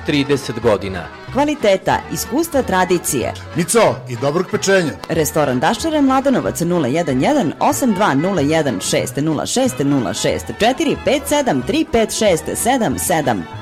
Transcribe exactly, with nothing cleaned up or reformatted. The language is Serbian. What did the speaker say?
trideset godina. Kvaliteta, iskustva, tradicije. Mico i dobrog pečenja. Restoran Daščare, Mladenovac, nula jedan jedan osam dva nula jedan šest nula šest nula šest četiri pet sedam tri pet šest sedam sedam.